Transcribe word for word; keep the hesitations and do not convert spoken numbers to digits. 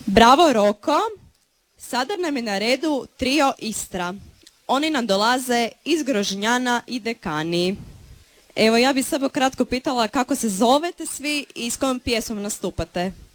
Bravo Roko, sada nam je na redu trio Istra. Oni nam dolaze iz Grožnjana i Dekani. Evo ja bih samo kratko pitala kako se zovete svi i s kojom pjesmom nastupate.